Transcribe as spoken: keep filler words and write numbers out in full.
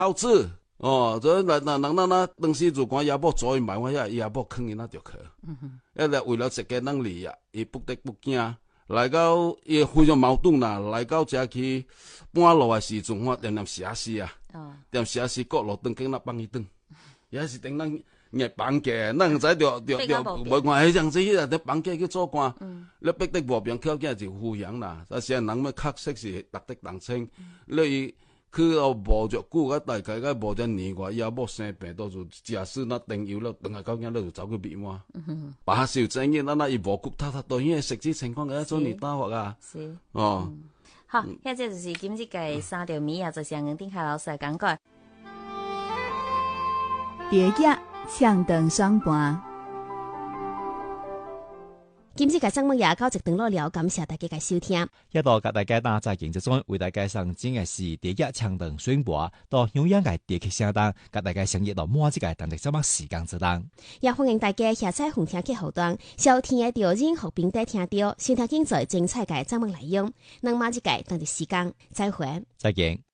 熬子哦，这那那人那那当时就讲也无做伊买，我遐也无坑伊那就去。嗯哼，一来为了一个能力啊，伊不得不惊。來到伊非常矛盾啦，來到遮去半路的時陣，我念念寫詩啊，念寫詩國路登經那幫伊登，也是等咱熱綁架，咱唔知着着着無看迄樣子迄個綁架去做官，你逼得無邊靠囝就富養啦，但是人們確實是值得同情，你去到無着久，個大概個無只年外，也無生病，都就假使那等有了，等下到囝都就走去滅亡。把受爭議，那那伊無骨塌塌到迄個實際情況嘅一種年大學啊。是哦，嗯、 好，遐這就是今日嘅三條米啊，就是楊定凱老師講過。 第一唱長雙盤。 今次嘅節目也到一段落了，感謝大家嘅收聽。 一度甲大家打在競技中為大家上真嘅是第一唱段宣播，到中央嘅地區聲檔，甲大家相約到每一個當地節目時間之檔。 也歡迎大家下載紅聽嘅後段，收聽嘅到任何平台聽到，收聽更多精彩嘅節目內容。那麼一個當地時間，再會， 再見。